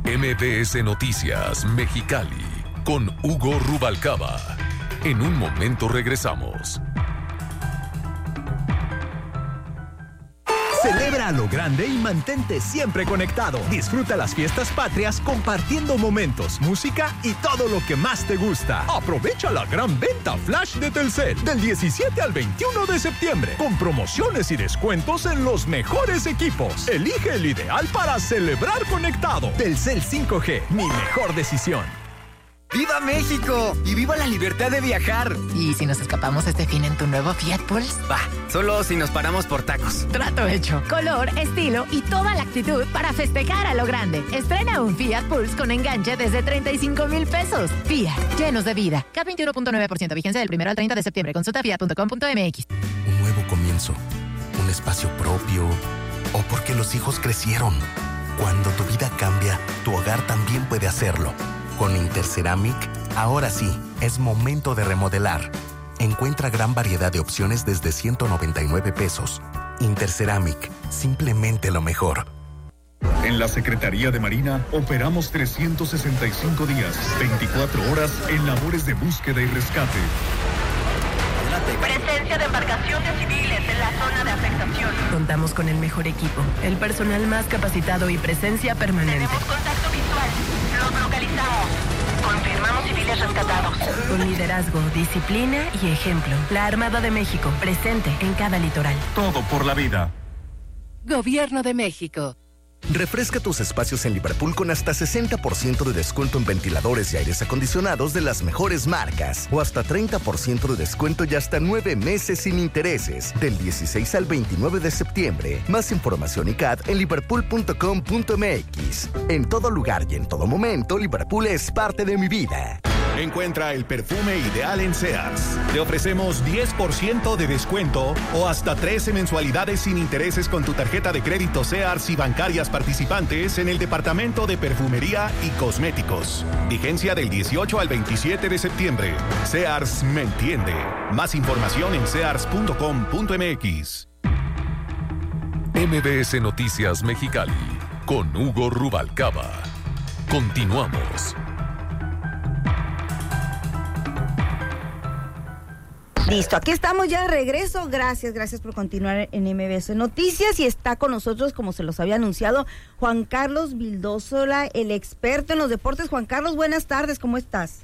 MBS Noticias Mexicali con Hugo Rubalcaba. En un momento regresamos. Celebra a lo grande y mantente siempre conectado. Disfruta las fiestas patrias compartiendo momentos, música y todo lo que más te gusta. Aprovecha la gran venta flash de Telcel del 17 al 21 de septiembre con promociones y descuentos en los mejores equipos. Elige el ideal para celebrar conectado. Telcel 5G, mi mejor decisión. ¡Viva México! ¡Y viva la libertad de viajar! ¿Y si nos escapamos este fin en tu nuevo Fiat Pulse? Va, solo si nos paramos por tacos. Trato hecho. Color, estilo y toda la actitud para festejar a lo grande. Estrena un Fiat Pulse con enganche desde 35,000 pesos. Fiat, llenos de vida. CAT 21.9%, vigencia del 1 al 30 de septiembre. Consulta fiat.com.mx. Un nuevo comienzo, un espacio propio, o porque los hijos crecieron. Cuando tu vida cambia, tu hogar también puede hacerlo. Con Interceramic, ahora sí, es momento de remodelar. Encuentra gran variedad de opciones desde 199 pesos. Interceramic, simplemente lo mejor. En la Secretaría de Marina operamos 365 días, 24 horas en labores de búsqueda y rescate. Presencia de embarcaciones civiles en la zona de afectación. Contamos con el mejor equipo, el personal más capacitado y presencia permanente. Tenemos contacto visual. Los localizamos. Confirmamos civiles rescatados. Con liderazgo, disciplina y ejemplo. La Armada de México, presente en cada litoral. Todo por la vida. Gobierno de México. Refresca tus espacios en Liverpool con hasta 60% de descuento en ventiladores y aires acondicionados de las mejores marcas. O hasta 30% de descuento y hasta 9 meses sin intereses. Del 16 al 29 de septiembre. Más información y CAT en liverpool.com.mx. En todo lugar y en todo momento, Liverpool es parte de mi vida. Encuentra el perfume ideal en Sears. Te ofrecemos 10% de descuento o hasta 13 mensualidades sin intereses con tu tarjeta de crédito Sears y bancarias participantes en el departamento de perfumería y cosméticos. Vigencia del 18 al 27 de septiembre. Sears me entiende. Más información en sears.com.mx. MBS Noticias Mexicali con Hugo Rubalcaba. Continuamos. Listo, aquí estamos ya de regreso. Gracias por continuar en MBS Noticias. Y está con nosotros, como se los había anunciado, Juan Carlos Vildósola, el experto en los deportes. Juan Carlos, buenas tardes, ¿cómo estás?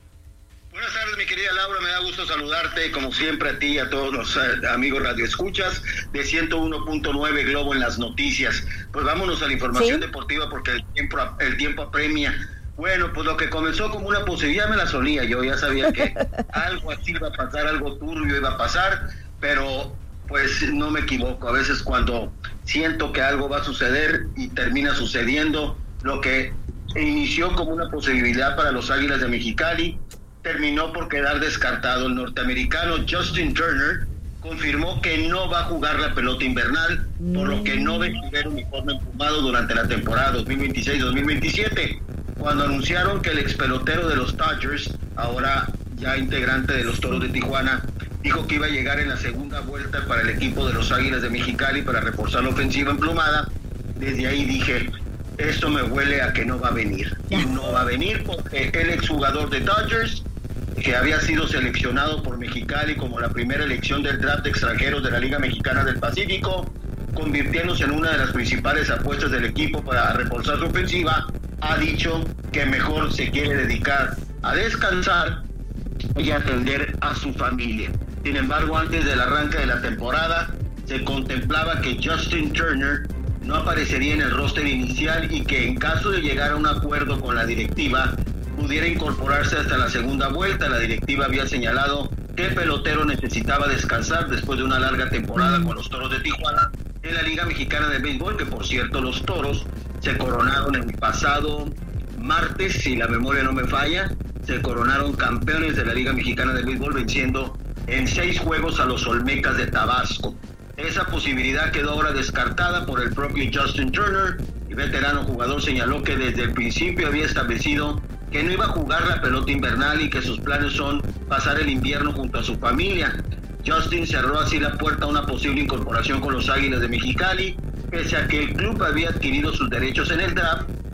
Buenas tardes, mi querida Laura, me da gusto saludarte, como siempre, a ti y a todos los amigos radioescuchas de 101.9 Globo en las noticias. Pues vámonos a la información deportiva porque el tiempo apremia. Bueno, pues lo que comenzó como una posibilidad me la solía, yo ya sabía que algo así iba a pasar, algo turbio iba a pasar, pero pues no me equivoco. A veces cuando siento que algo va a suceder y termina sucediendo, lo que inició como una posibilidad para los Águilas de Mexicali, terminó por quedar descartado. El norteamericano Justin Turner confirmó que no va a jugar la pelota invernal, por lo que no vestirá el uniforme empumado durante la temporada 2026-2027. Cuando anunciaron que el expelotero de los Dodgers, ahora ya integrante de los Toros de Tijuana, dijo que iba a llegar en la segunda vuelta para el equipo de los Águilas de Mexicali para reforzar la ofensiva emplumada, desde ahí dije, esto me huele a que no va a venir. Y no va a venir porque el exjugador de Dodgers, que había sido seleccionado por Mexicali como la primera elección del draft de extranjeros de la Liga Mexicana del Pacífico, convirtiéndose en una de las principales apuestas del equipo para reforzar su ofensiva, ha dicho que mejor se quiere dedicar a descansar y atender a su familia. Sin embargo, antes del arranque de la temporada, se contemplaba que Justin Turner no aparecería en el roster inicial y que en caso de llegar a un acuerdo con la directiva, pudiera incorporarse hasta la segunda vuelta. La directiva había señalado que el pelotero necesitaba descansar después de una larga temporada con los Toros de Tijuana en la Liga Mexicana de Béisbol, que por cierto los Toros se coronaron el pasado martes, si la memoria no me falla, se coronaron campeones de la Liga Mexicana de Béisbol venciendo en 6 juegos a los Olmecas de Tabasco. Esa posibilidad quedó ahora descartada por el propio Justin Turner. El veterano jugador señaló que desde el principio había establecido que no iba a jugar la pelota invernal y que sus planes son pasar el invierno junto a su familia. Justin cerró así la puerta a una posible incorporación con los Águilas de Mexicali. Pese a que el club había adquirido sus derechos en el draft,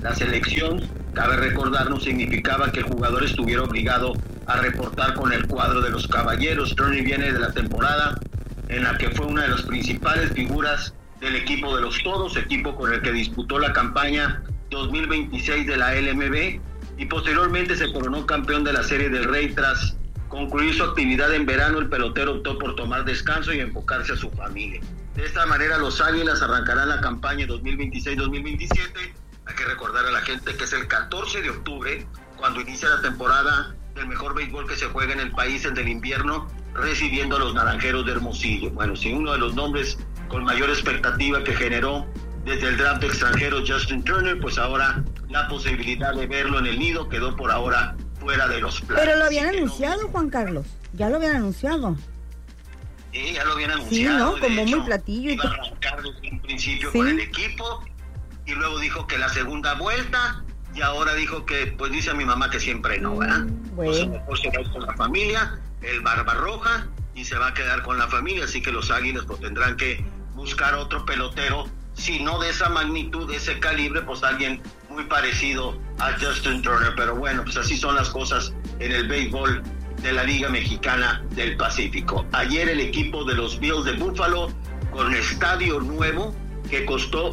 La selección, cabe recordar, no significaba que el jugador estuviera obligado a reportar con el cuadro de los Caballeros. Turney viene de la temporada en la que fue una de las principales figuras del equipo de los Toros, equipo con el que disputó la campaña 2026 de la LMB, y posteriormente se coronó campeón de la Serie del Rey. Tras concluir su actividad en verano, el pelotero optó por tomar descanso y enfocarse a su familia. De esta manera, los Águilas arrancarán la campaña 2026-2027. Hay que recordar a la gente que es el 14 de octubre, cuando inicia la temporada del mejor béisbol que se juega en el país, el del invierno, recibiendo a los Naranjeros de Hermosillo. Bueno, sí, uno de los nombres con mayor expectativa que generó desde el draft de extranjero Justin Turner, pues ahora la posibilidad de verlo en el nido quedó por ahora fuera de los planes. Pero lo habían anunciado, Juan Carlos, ya lo habían anunciado. Sí, ya lo habían anunciado. Sí, ¿no? Como muy platillo. Iba a arrancar desde un principio con el equipo, y luego dijo que la segunda vuelta, y ahora dijo que, pues dice a mi mamá que siempre no, ¿verdad? Bueno. Entonces mejor se va con la familia, el Barba Roja, y se va a quedar con la familia, así que los Águilas pues tendrán que buscar otro pelotero, si no de esa magnitud, de ese calibre, pues alguien muy parecido a Justin Turner. Pero bueno, pues así son las cosas en el béisbol de la Liga Mexicana del Pacífico. Ayer el equipo de los Bills de Buffalo, con estadio nuevo que costó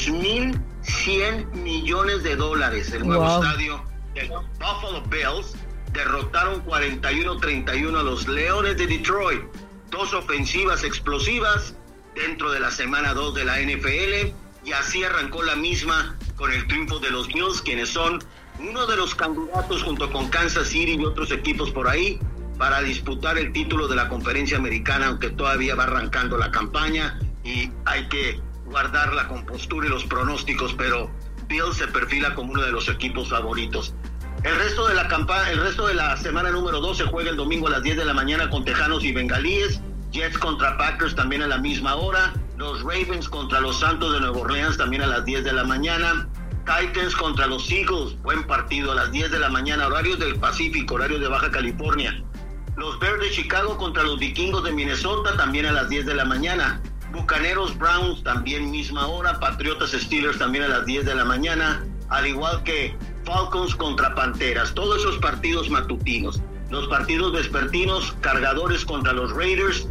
$2,100 millones, el nuevo estadio de los Buffalo Bills, derrotaron 41-31 a los Leones de Detroit. Dos ofensivas explosivas dentro de la semana 2 de la NFL, y así arrancó la misma con el triunfo de los Bills, quienes son uno de los candidatos junto con Kansas City y otros equipos por ahí para disputar el título de la Conferencia Americana, aunque todavía va arrancando la campaña y hay que guardar la compostura y los pronósticos, pero Bills se perfila como uno de los equipos favoritos. El resto de la semana número 2 se juega el domingo a las 10 de la mañana con Tejanos y Bengalíes. Jets contra Packers también a la misma hora. Los Ravens contra los Santos de Nueva Orleans también a las 10 de la mañana. Titans contra los Eagles, buen partido a las 10 de la mañana, horarios del Pacífico, horarios de Baja California. Los Bears de Chicago contra los Vikingos de Minnesota también a las 10 de la mañana. Bucaneros Browns también misma hora. Patriotas Steelers también a las 10 de la mañana, al igual que Falcons contra Panteras. Todos esos partidos matutinos. Los partidos vespertinos, Cargadores contra los Raiders,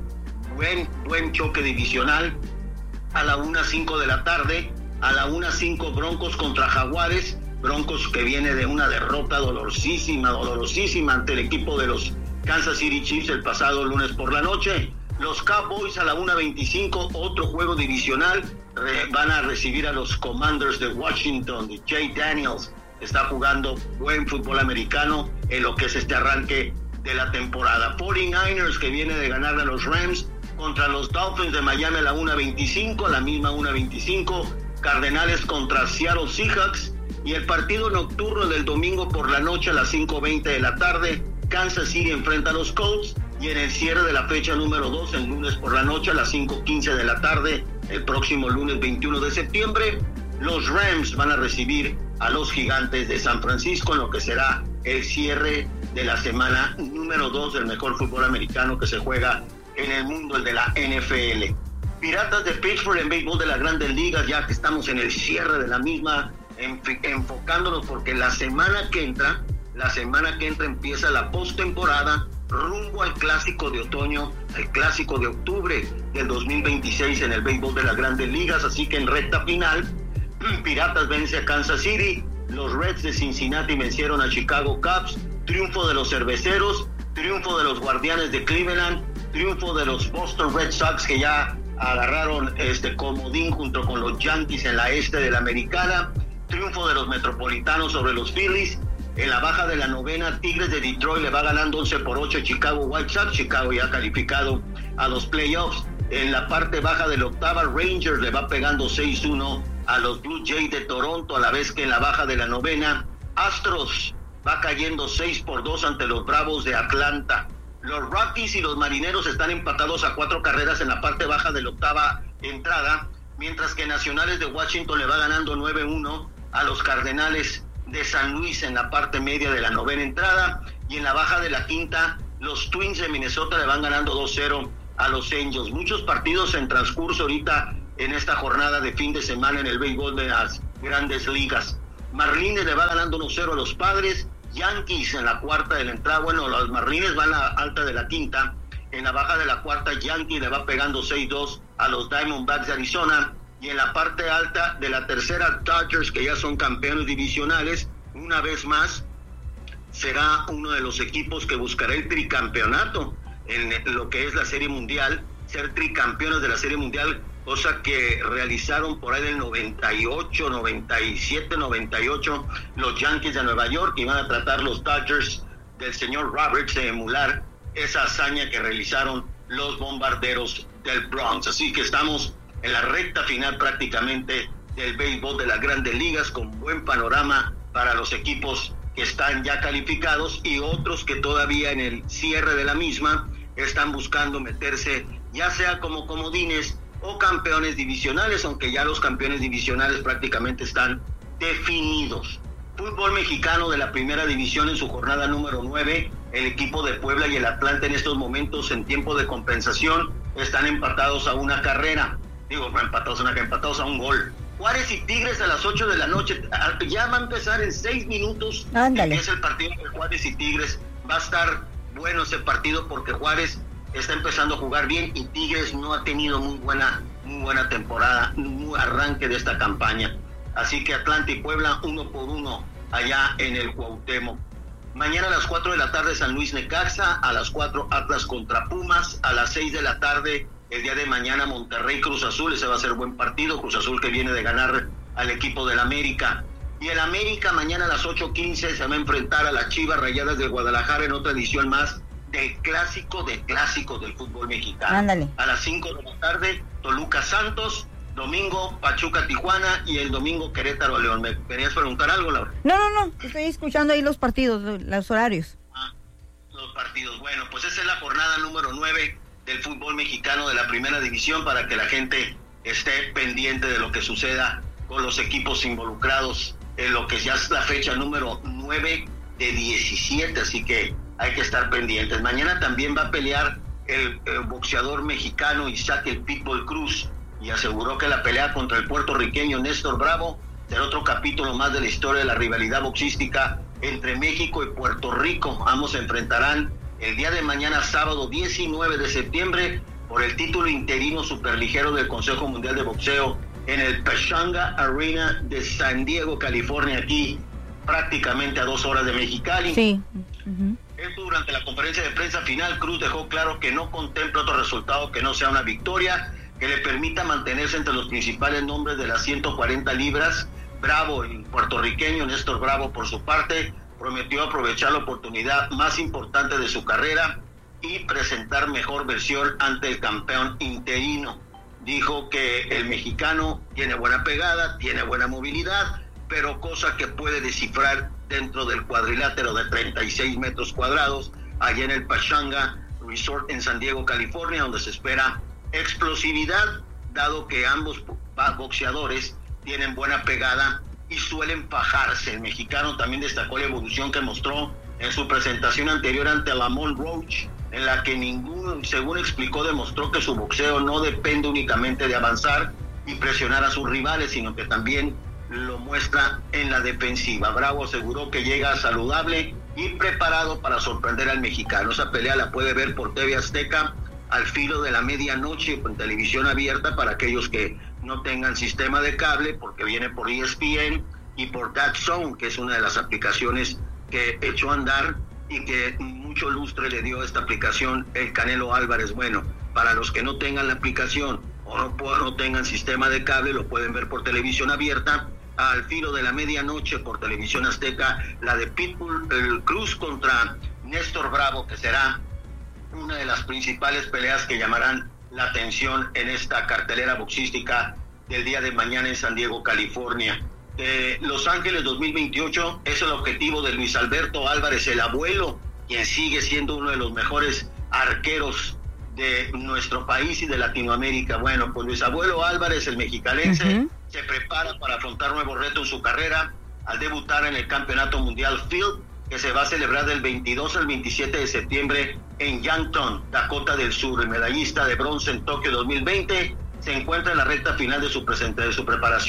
buen choque divisional a la 1:05 de la tarde. A la 1:05 Broncos contra Jaguares, Broncos que viene de una derrota dolorosísima ante el equipo de los Kansas City Chiefs el pasado lunes por la noche. Los Cowboys a la 1:25, otro juego divisional, van a recibir a los Commanders de Washington, de Jay Daniels. Está jugando buen fútbol americano en lo que es este arranque de la temporada. 49ers, que viene de ganarle a los Rams, contra los Dolphins de Miami a la 1:25, a la misma 1:25. Cardenales contra Seattle Seahawks, y el partido nocturno del domingo por la noche a las 5:20 de la tarde, Kansas City enfrenta a los Colts, y en el cierre de la fecha número 2, el lunes por la noche a las 5:15 de la tarde, el próximo lunes 21 de septiembre, los Rams van a recibir a los Gigantes de San Francisco en lo que será el cierre de la semana número 2 del mejor fútbol americano que se juega en el mundo, el de la NFL. Piratas de Pittsburgh en béisbol de las Grandes Ligas, ya que estamos en el cierre de la misma, enfocándonos porque la semana que entra empieza la postemporada rumbo al clásico de otoño, al clásico de octubre del 2026 en el béisbol de las Grandes Ligas, así que en recta final, Piratas vence a Kansas City, los Reds de Cincinnati vencieron a Chicago Cubs, triunfo de los Cerveceros, triunfo de los Guardianes de Cleveland, triunfo de los Boston Red Sox, que ya agarraron comodín junto con los Yankees en la este de la Americana, triunfo de los Metropolitanos sobre los Phillies. En la baja de la novena, Tigres de Detroit le va ganando 11-8 a Chicago White Sox, Chicago ya calificado a los playoffs. En la parte baja de la octava, Rangers le va pegando 6-1 a los Blue Jays de Toronto, a la vez que en la baja de la novena, Astros va cayendo 6-2 ante los Bravos de Atlanta. Los Rockies y los Marineros están empatados a 4 carreras en la parte baja de la octava entrada, mientras que Nacionales de Washington le va ganando 9-1 a los Cardenales de San Luis en la parte media de la novena entrada, y en la baja de la quinta, los Twins de Minnesota le van ganando 2-0 a los Angels. Muchos partidos en transcurso ahorita en esta jornada de fin de semana en el béisbol de las Grandes Ligas. Marlins le va ganando 1-0 a los Padres. Yankees en la cuarta de la entrada, bueno, los Marlins van a la alta de la quinta, en la baja de la cuarta Yankees le va pegando 6-2 a los Diamondbacks de Arizona, y en la parte alta de la tercera Dodgers, que ya son campeones divisionales, una vez más será uno de los equipos que buscará el tricampeonato en lo que es la Serie Mundial, ser tricampeones de la Serie Mundial, cosa que realizaron por ahí del 98, 97, 98 los Yankees de Nueva York, y van a tratar los Dodgers del señor Roberts de emular esa hazaña que realizaron los Bombarderos del Bronx. Así que estamos en la recta final prácticamente del béisbol de las Grandes Ligas, con buen panorama para los equipos que están ya calificados y otros que todavía en el cierre de la misma están buscando meterse ya sea como comodines o campeones divisionales, aunque ya los campeones divisionales prácticamente están definidos. Fútbol mexicano de la primera división en su jornada número 9, el equipo de Puebla y el Atlante en estos momentos en tiempo de compensación están empatados a una carrera, empatados a un gol. Juárez y Tigres a las 8 de la noche, ya va a empezar en 6 minutos. Ándale. Es el partido de Juárez y Tigres, va a estar bueno ese partido porque Juárez está empezando a jugar bien y Tigres no ha tenido muy buena temporada, muy arranque de esta campaña. Así que Atlante y Puebla 1-1 allá en el Cuauhtémoc. Mañana a las 4 de la tarde San Luis Necaxa, a las 4 Atlas contra Pumas, a las 6 de la tarde el día de mañana Monterrey Cruz Azul, ese va a ser buen partido, Cruz Azul que viene de ganar al equipo del América. Y el América mañana a las 8:15 se va a enfrentar a las Chivas Rayadas de Guadalajara en otra edición más del clásico del fútbol mexicano. Ándale. A las 5 de la tarde Toluca Santos, domingo Pachuca Tijuana y el domingo Querétaro León. ¿Me querías preguntar algo, Laura? No, estoy escuchando ahí los partidos, los horarios. Los partidos, bueno, pues esa es la jornada número 9 del fútbol mexicano de la primera división, para que la gente esté pendiente de lo que suceda con los equipos involucrados en lo que ya es la fecha número 9 de 17, así que hay que estar pendientes. Mañana también va a pelear el boxeador mexicano Isaac el Pitbull Cruz, y aseguró que la pelea contra el puertorriqueño Néstor Bravo será otro capítulo más de la historia de la rivalidad boxística entre México y Puerto Rico. Ambos se enfrentarán el día de mañana, sábado 19 de septiembre, por el título interino superligero del Consejo Mundial de Boxeo en el Pechanga Arena de San Diego, California, aquí prácticamente a 2 horas de Mexicali. Sí. Esto durante la conferencia de prensa final, Cruz dejó claro que no contempla otro resultado que no sea una victoria que le permita mantenerse entre los principales nombres de las 140 libras. Bravo, el puertorriqueño Néstor Bravo, por su parte, prometió aprovechar la oportunidad más importante de su carrera y presentar mejor versión ante el campeón interino. Dijo que el mexicano tiene buena pegada, tiene buena movilidad, pero cosa que puede descifrar dentro del cuadrilátero de 36 metros cuadrados, allá en el Pechanga Resort en San Diego, California, donde se espera explosividad, dado que ambos boxeadores tienen buena pegada y suelen fajarse. El mexicano también destacó la evolución que mostró en su presentación anterior ante Lamont Roach, en la que según explicó, demostró que su boxeo no depende únicamente de avanzar y presionar a sus rivales, sino que también lo muestra en la defensiva. Bravo aseguró que llega saludable y preparado para sorprender al mexicano. Esa pelea la puede ver por TV Azteca al filo de la medianoche en televisión abierta para aquellos que no tengan sistema de cable, porque viene por ESPN y por DAZN, que es una de las aplicaciones que echó a andar y que mucho lustre le dio a esta aplicación el Canelo Álvarez. Bueno, para los que no tengan la aplicación o no tengan sistema de cable, lo pueden ver por televisión abierta al filo de la medianoche por televisión Azteca, la de Pitbull el Cruz contra Néstor Bravo, que será una de las principales peleas que llamarán la atención en esta cartelera boxística del día de mañana en San Diego, California. Los Ángeles 2028 es el objetivo de Luis Alberto Álvarez, el abuelo, quien sigue siendo uno de los mejores arqueros de nuestro país y de Latinoamérica. Bueno, pues Luis Abuelo Álvarez, el mexicalense, se prepara para afrontar nuevos retos en su carrera al debutar en el Campeonato Mundial Field, que se va a celebrar del 22 al 27 de septiembre en Yankton, Dakota del Sur. El medallista de bronce en Tokio 2020 se encuentra en la recta final de su preparación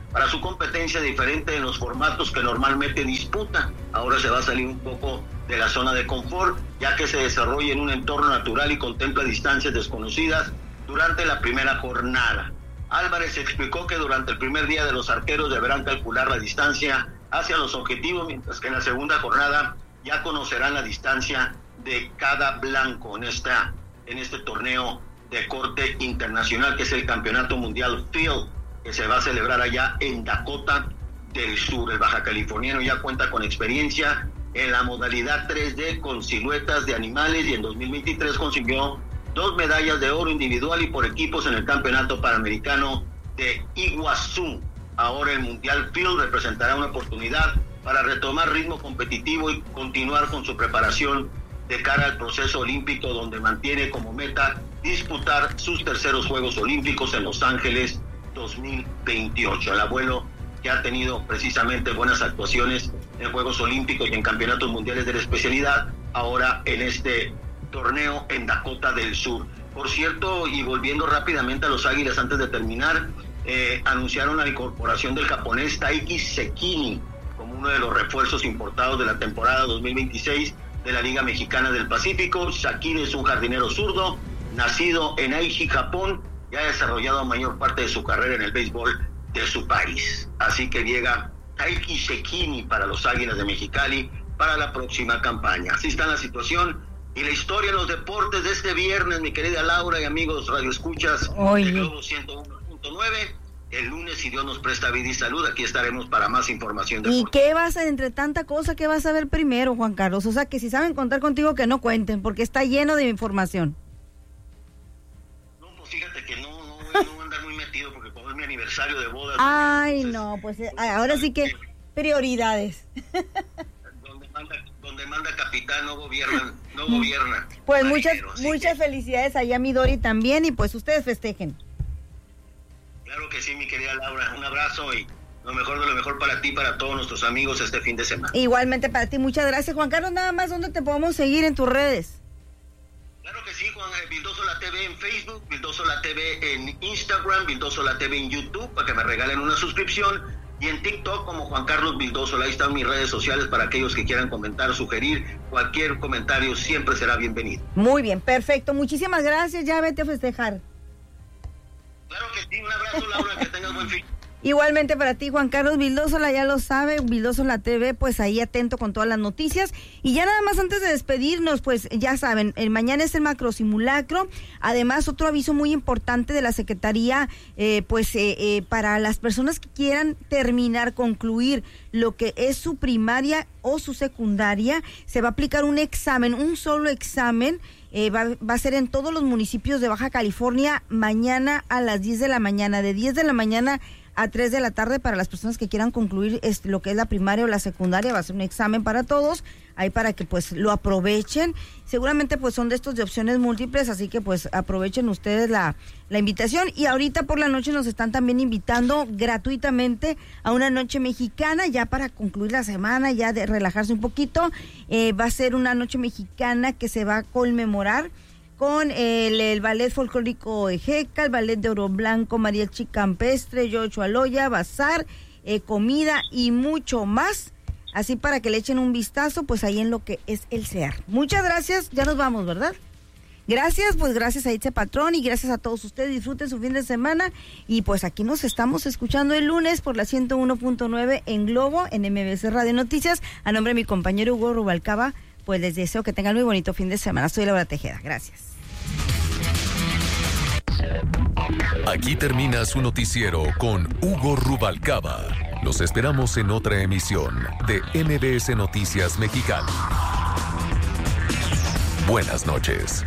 para su competencia diferente en los formatos que normalmente disputa. Ahora se va a salir un poco de la zona de confort, ya que se desarrolla en un entorno natural y contempla distancias desconocidas durante la primera jornada. Álvarez explicó que durante el primer día de los arqueros deberán calcular la distancia hacia los objetivos, mientras que en la segunda jornada ya conocerán la distancia de cada blanco en este torneo de corte internacional, que es el Campeonato Mundial Field, que se va a celebrar allá en Dakota del Sur. El baja californiano ya cuenta con experiencia en la modalidad 3D con siluetas de animales y en 2023 consiguió 2 medallas de oro individual y por equipos en el Campeonato Panamericano de Iguazú. Ahora el Mundial Field representará una oportunidad para retomar ritmo competitivo y continuar con su preparación de cara al proceso olímpico, donde mantiene como meta disputar sus terceros Juegos Olímpicos en Los Ángeles 2028. El abuelo, que ha tenido precisamente buenas actuaciones en Juegos Olímpicos y en Campeonatos Mundiales de la especialidad, ahora en este torneo en Dakota del Sur. Por cierto, y volviendo rápidamente a los Águilas antes de terminar, anunciaron la incorporación del japonés Taiki Sekini como uno de los refuerzos importados de la temporada 2026 de la Liga Mexicana del Pacífico. Sekini es un jardinero zurdo, nacido en Aichi, Japón, y ha desarrollado mayor parte de su carrera en el béisbol de su país. Así que llega Taiki Sekini para los Águilas de Mexicali para la próxima campaña. Así está la situación y la historia en los deportes de este viernes, mi querida Laura y amigos radioescuchas de Globo 101.9. El lunes, si Dios nos presta vida y salud, aquí estaremos para más información deportiva. ¿Y qué vas a, entre tanta cosa, qué vas a ver primero, Juan Carlos? O sea, que si saben contar contigo, que no cuenten, porque está lleno de información. No, pues fíjate que no voy a andar muy metido, porque como es mi aniversario de boda. Ay, no, pues ahora sí que prioridades. Donde manda capitán no gobierna. Pues muchas felicidades allá a mi Dori también, y pues ustedes festejen. Claro que sí, mi querida Laura, un abrazo y lo mejor de lo mejor para ti y para todos nuestros amigos este fin de semana. Igualmente para ti, muchas gracias, Juan Carlos. Nada más, ¿dónde te podemos seguir en tus redes? Claro que sí, Juan, Vildosola TV en Facebook, Vildosola TV en Instagram, Vildosola TV en YouTube, para que me regalen una suscripción, y en TikTok como Juan Carlos Vildosola. Ahí están mis redes sociales para aquellos que quieran comentar, sugerir, cualquier comentario siempre será bienvenido. Muy bien, perfecto, muchísimas gracias, ya vete a festejar. Claro que sí, un abrazo, Laura, que tengas buen fin. Igualmente para ti, Juan Carlos Vildosola, ya lo sabe, Vildosola TV, pues ahí atento con todas las noticias. Y ya nada más antes de despedirnos, pues ya saben, el mañana es el macrosimulacro. Además, otro aviso muy importante de la Secretaría, para las personas que quieran concluir lo que es su primaria o su secundaria, se va a aplicar un examen, un solo examen. Va a ser en todos los municipios de Baja California mañana a las 10 de la mañana, de 10 de la mañana a 3 de la tarde para las personas que quieran concluir lo que es la primaria o la secundaria. Va a ser un examen para todos, ahí para que pues lo aprovechen. Seguramente pues son de estos de opciones múltiples, así que pues aprovechen ustedes la invitación. Y ahorita por la noche nos están también invitando gratuitamente a una noche mexicana, ya para concluir la semana, ya de relajarse un poquito. Va a ser una noche mexicana que se va a conmemorar con el ballet folclórico Ejeca, el ballet de Oro Blanco, Mariachi Campestre, Yocho Aloya, bazar, comida y mucho más. Así para que le echen un vistazo, pues ahí en lo que es el CEAR. Muchas gracias, ya nos vamos, ¿verdad? Gracias, pues gracias a Itze Patrón y gracias a todos ustedes. Disfruten su fin de semana y pues aquí nos estamos escuchando el lunes por la 101.9 en Globo, en MBS Radio Noticias. A nombre de mi compañero Hugo Rubalcaba, pues les deseo que tengan muy bonito fin de semana. Soy Laura Tejeda, gracias. Aquí termina su noticiero con Hugo Rubalcaba. Los esperamos en otra emisión de MBS Noticias Mexicali. Buenas noches.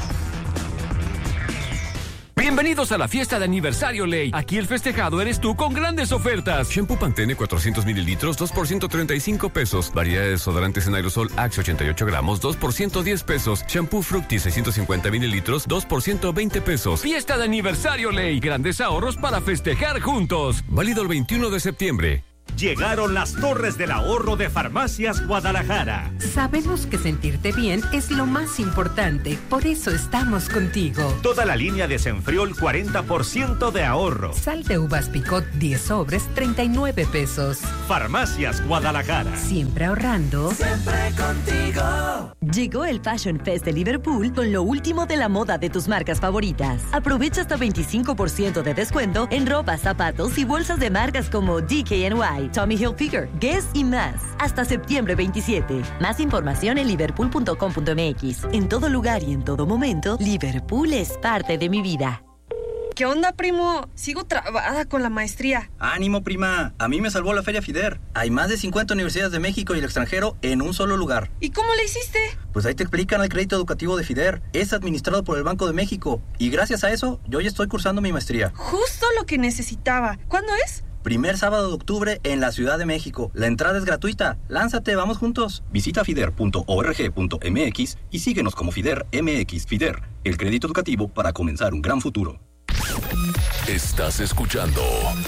Bienvenidos a la fiesta de aniversario Ley. Aquí el festejado eres tú con grandes ofertas. Shampoo Pantene 400 mililitros, 2 por 135 pesos. Variedad de desodorantes en aerosol Axe 88 gramos, 2 por 110 pesos. Shampoo Fructis 650 mililitros, 2 por 120 pesos. Fiesta de aniversario Ley. Grandes ahorros para festejar juntos. Válido el 21 de septiembre. Llegaron las torres del ahorro de Farmacias Guadalajara. Sabemos que sentirte bien es lo más importante, por eso estamos contigo. Toda la línea de Senfriol 40% de ahorro. Sal de uvas Picot 10 sobres 39 pesos. Farmacias Guadalajara. Siempre ahorrando. Siempre contigo. Llegó el Fashion Fest de Liverpool con lo último de la moda de tus marcas favoritas. Aprovecha hasta 25% de descuento en ropa, zapatos y bolsas de marcas como DKNY, Tommy Hilfiger, Guess y más. Hasta septiembre 27. Más información en liverpool.com.mx. En todo lugar y en todo momento, Liverpool es parte de mi vida. ¿Qué onda, primo? Sigo trabada con la maestría. ¡Ánimo, prima! A mí me salvó la Feria FIDER. Hay más de 50 universidades de México y el extranjero en un solo lugar. ¿Y cómo le hiciste? Pues ahí te explican el crédito educativo de FIDER. Es administrado por el Banco de México. Y gracias a eso, yo ya estoy cursando mi maestría. Justo lo que necesitaba. ¿Cuándo es? Primer sábado de octubre en la Ciudad de México. La entrada es gratuita. Lánzate, vamos juntos. Visita fider.org.mx y síguenos como FIDER MX. FIDER, el crédito educativo para comenzar un gran futuro. Estás escuchando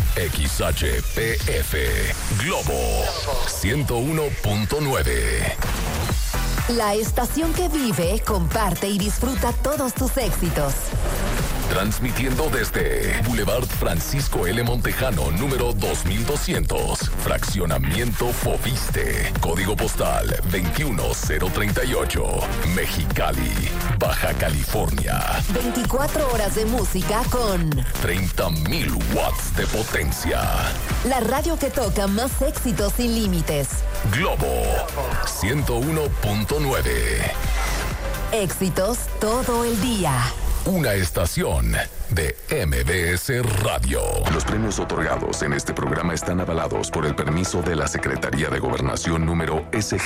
XHPF Globo 101.9. La estación que vive, comparte y disfruta todos tus éxitos. Transmitiendo desde Boulevard Francisco L. Montejano, número 2200, Fraccionamiento Foviste, Código Postal 21038, Mexicali, Baja California. 24 horas de música con 30,000 watts de potencia. La radio que toca más éxitos sin límites. Globo 101.9. Éxitos todo el día. Una estación de MBS Radio. Los premios otorgados en este programa están avalados por el permiso de la Secretaría de Gobernación número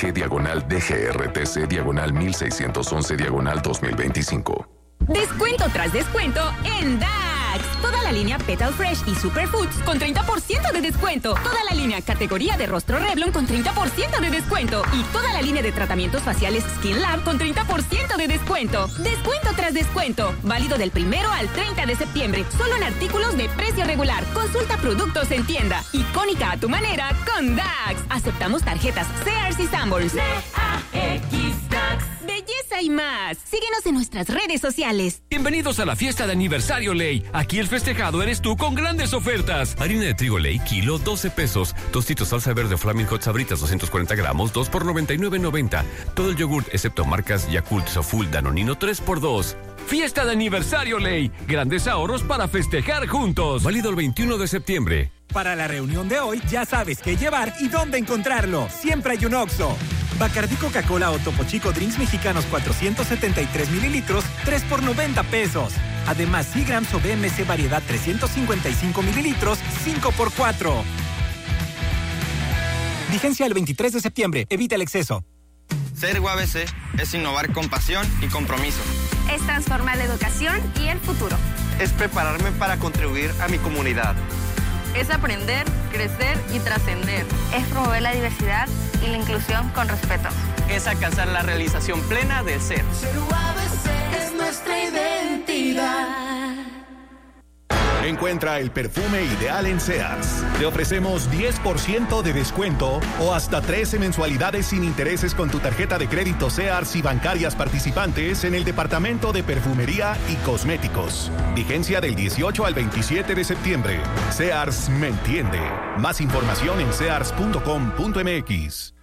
SG-DGRTC-1611-2025. Descuento tras descuento en DAX. Toda la línea Petal Fresh y Superfoods con 30% de descuento. Toda la línea categoría de rostro Revlon con 30% de descuento. Y toda la línea de tratamientos faciales Skin Lab con 30% de descuento. Descuento tras descuento. Válido del 1 al 30 de septiembre. Solo en artículos de precio regular. Consulta productos en tienda. Icónica a tu manera con DAX. Aceptamos tarjetas Sears y Sanborns. DAX DAX. Belleza y más. Síguenos en nuestras redes sociales. Bienvenidos a la fiesta de aniversario Ley. Aquí el festejado eres tú con grandes ofertas. Harina de trigo Ley, kilo, 12 pesos. Tostitos salsa verde Flaming Hot Sabritas, 240 gramos, 2 por 99.90. Todo el yogurt, excepto marcas Yakult, Soful, Danonino, 3 por 2. Fiesta de aniversario Ley. Grandes ahorros para festejar juntos. Válido el 21 de septiembre. Para la reunión de hoy, ya sabes qué llevar y dónde encontrarlo. Siempre hay un Oxxo. Bacardí Coca-Cola o Topo Chico Drinks Mexicanos 473 mililitros, 3 por 90 pesos. Además, Seagrams o BMC Variedad 355 mililitros, 5 por 4. Vigencia el 23 de septiembre. Evita el exceso. Ser UABC es innovar con pasión y compromiso. Es transformar la educación y el futuro. Es prepararme para contribuir a mi comunidad. Es aprender, crecer y trascender. Es promover la diversidad y la inclusión con respeto. Es alcanzar la realización plena del ser. Ser UABC es nuestra identidad. Encuentra el perfume ideal en Sears. Te ofrecemos 10% de descuento o hasta 13 mensualidades sin intereses con tu tarjeta de crédito Sears y bancarias participantes en el departamento de perfumería y cosméticos. Vigencia del 18 al 27 de septiembre. Sears me entiende. Más información en sears.com.mx.